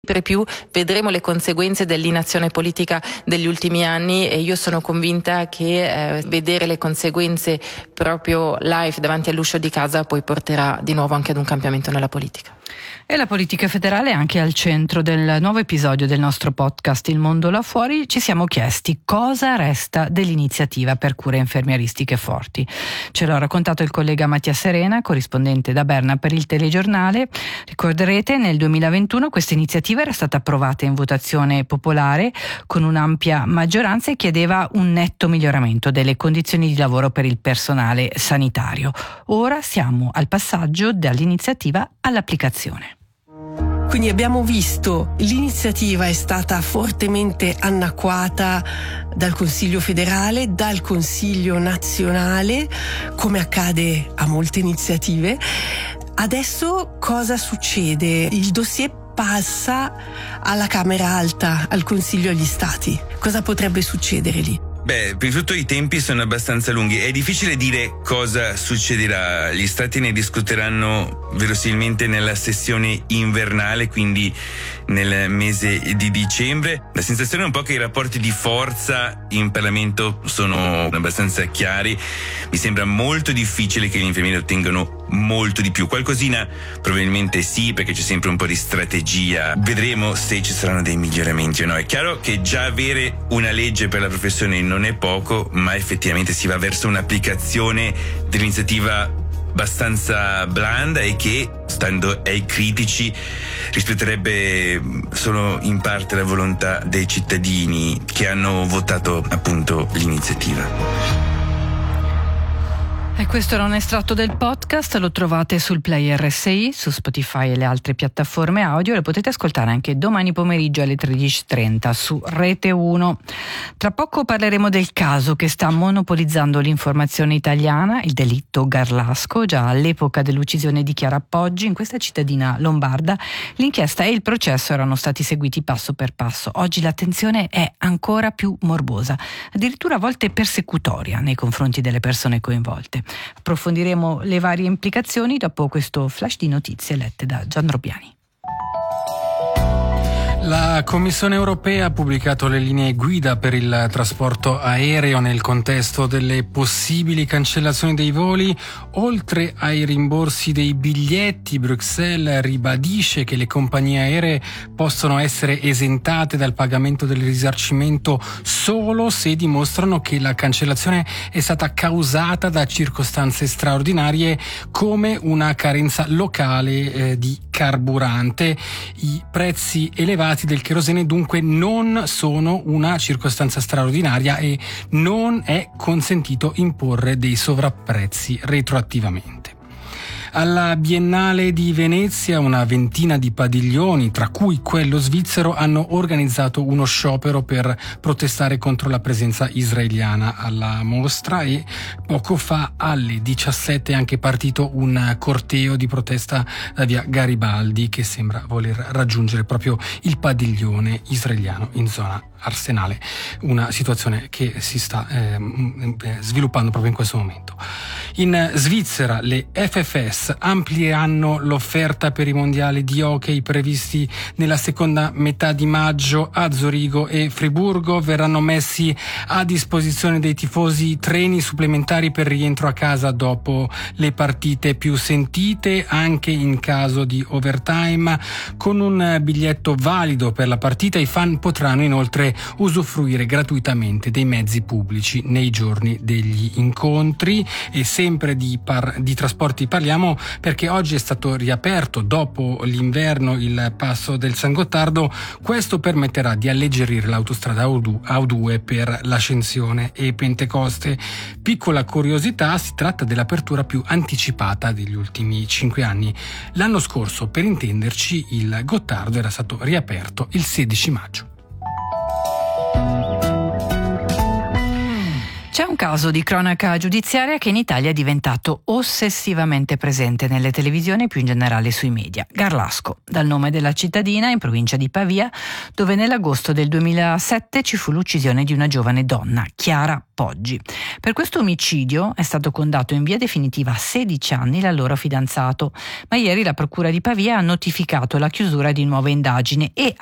Per più vedremo le conseguenze dell'inazione politica degli ultimi anni e io sono convinta che vedere le conseguenze proprio live davanti all'uscio di casa poi porterà di nuovo anche ad un cambiamento nella politica. E la politica federale è anche al centro del nuovo episodio del nostro podcast Il Mondo Là Fuori. Ci siamo chiesti cosa resta dell'iniziativa per cure infermieristiche forti. Ce l'ha raccontato il collega Mattia Serena, corrispondente da Berna per il Telegiornale. Ricorderete, nel 2021 questa iniziativa era stata approvata in votazione popolare con un'ampia maggioranza e chiedeva un netto miglioramento delle condizioni di lavoro per il personale sanitario. Ora siamo al passaggio dall'iniziativa all'applicazione. Quindi abbiamo visto l'iniziativa è stata fortemente annacquata dal Consiglio federale, dal Consiglio nazionale, come accade a molte iniziative. Adesso cosa succede? Il dossier passa alla Camera Alta, al Consiglio agli Stati. Cosa potrebbe succedere lì? Prima di tutto i tempi sono abbastanza lunghi. È difficile dire cosa succederà. Gli stati ne discuteranno verosimilmente nella sessione invernale, quindi nel mese di dicembre. La sensazione è un po' che i rapporti di forza in Parlamento sono abbastanza chiari. Mi sembra molto difficile che gli infermieri ottengano molto di più. Qualcosina probabilmente sì, perché c'è sempre un po' di strategia. Vedremo se ci saranno dei miglioramenti o no. È chiaro che già avere una legge per la professione non è poco, ma effettivamente si va verso un'applicazione dell'iniziativa abbastanza blanda e che, stando ai critici, rispetterebbe solo in parte la volontà dei cittadini che hanno votato appunto l'iniziativa. E questo era un estratto del podcast, lo trovate sul Player RSI, su Spotify e le altre piattaforme audio, e lo potete ascoltare anche domani pomeriggio alle 13:30 su Rete 1. Tra poco parleremo del caso che sta monopolizzando l'informazione italiana, il delitto Garlasco. Già all'epoca dell'uccisione di Chiara Poggi in questa cittadina lombarda, l'inchiesta e il processo erano stati seguiti passo per passo. Oggi l'attenzione è ancora più morbosa, addirittura a volte persecutoria nei confronti delle persone coinvolte. Approfondiremo le varie implicazioni dopo questo flash di notizie lette da Gian Robbiani. La Commissione europea ha pubblicato le linee guida per il trasporto aereo nel contesto delle possibili cancellazioni dei voli. Oltre ai rimborsi dei biglietti, Bruxelles ribadisce che le compagnie aeree possono essere esentate dal pagamento del risarcimento solo se dimostrano che la cancellazione è stata causata da circostanze straordinarie come una carenza locale di carburante. I prezzi elevati del cherosene dunque non sono una circostanza straordinaria e non è consentito imporre dei sovrapprezzi retroattivamente. Alla Biennale di Venezia una ventina di padiglioni, tra cui quello svizzero, hanno organizzato uno sciopero per protestare contro la presenza israeliana alla mostra, e poco fa alle 17 è anche partito un corteo di protesta da via Garibaldi che sembra voler raggiungere proprio il padiglione israeliano in zona Arsenale, una situazione che si sta sviluppando proprio in questo momento. In Svizzera le FFS amplieranno l'offerta per i mondiali di hockey previsti nella seconda metà di maggio a Zurigo e Friburgo. Verranno messi a disposizione dei tifosi treni supplementari per rientro a casa dopo le partite più sentite, anche in caso di overtime. Con un biglietto valido per la partita i fan potranno inoltre usufruire gratuitamente dei mezzi pubblici nei giorni degli incontri. E sempre di trasporti parliamo, perché oggi è stato riaperto dopo l'inverno il passo del San Gottardo. Questo permetterà di alleggerire l'autostrada A2 per l'Ascensione e Pentecoste. Piccola curiosità, si tratta dell'apertura più anticipata degli ultimi 5 anni. L'anno scorso, per intenderci, il Gottardo era stato riaperto il 16 maggio. C'è un caso di cronaca giudiziaria che in Italia è diventato ossessivamente presente nelle televisioni e più in generale sui media. Garlasco, dal nome della cittadina in provincia di Pavia, dove nell'agosto del 2007 ci fu l'uccisione di una giovane donna, Chiara Poggi. Per questo omicidio è stato condannato in via definitiva a 16 anni l'allora fidanzato, ma ieri la procura di Pavia ha notificato la chiusura di nuove indagini e